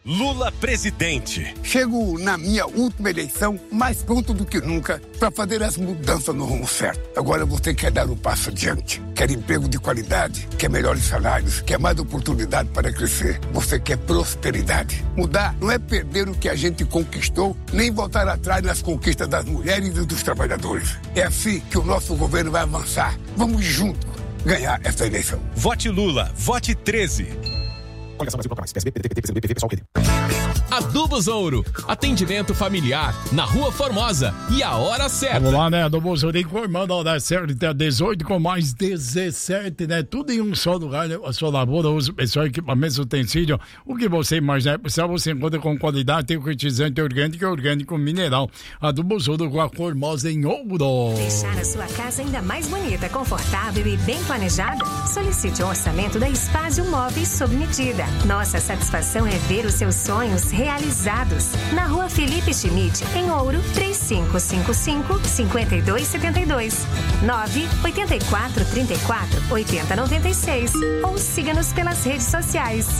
Lula presidente. Chego na minha última eleição mais pronto do que nunca para fazer as mudanças no rumo certo. Agora você quer dar um passo adiante. Quer emprego de qualidade, quer melhores salários, quer mais oportunidade para crescer. Você quer prosperidade. Mudar não é perder o que a gente conquistou, nem voltar atrás nas conquistas das mulheres e dos trabalhadores. É assim que o nosso governo vai avançar. Vamos juntos ganhar essa eleição. Vote Lula, vote 13. Coligação Brasil Proclamais, PSB, PTB, PSOL, PT. Adubos Ouro, atendimento familiar, na Rua Formosa e a hora certa. Vamos lá, né? Adubos Ouro informando a hora certa, 18 com mais 17, né? Tudo em um só lugar, né? A sua lavoura, uso pessoal, equipamentos, utensílio, o que você imaginar, você encontra com qualidade, tem fertilizante orgânico e orgânico mineral. Adubos Ouro, Rua Formosa em Ouro. Deixar a sua casa ainda mais bonita, confortável e bem planejada? Solicite um orçamento da Espásio Móveis sob medida. Nossa satisfação é ver os seus sonhos realizados. Na Rua Felipe Schmidt, em Ouro, 3555-5272. 98434-8096. Ou siga-nos pelas redes sociais.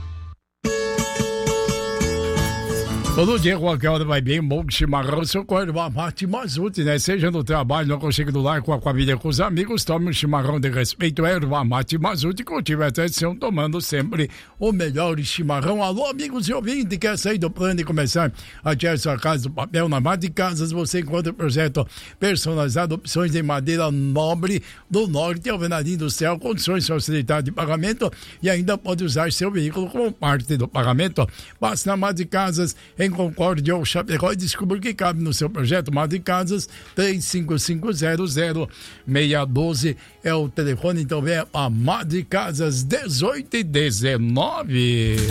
Todo dia, qualquer hora vai bem, um bom chimarrão, seu corpo, uma parte mais útil, né? Seja no trabalho, no aconchego do lar, com a família, com os amigos, tome um chimarrão de respeito, erva mate mais útil, cultive a tradição, tomando sempre o melhor chimarrão. Alô, amigos e ouvintes, quer sair do plano e começar a tirar sua casa do papel? Na Mate Casas, você encontra o projeto personalizado, opções em madeira nobre do norte, alvenaria industrial, condições facilitadas de pagamento e ainda pode usar seu veículo como parte do pagamento. Passe na Mate Casas, em Concórdia ou Chapecó e descubra o que cabe no seu projeto. Mate Casas, 35500612 é o telefone, então vem a Mate Casas 18 e 19.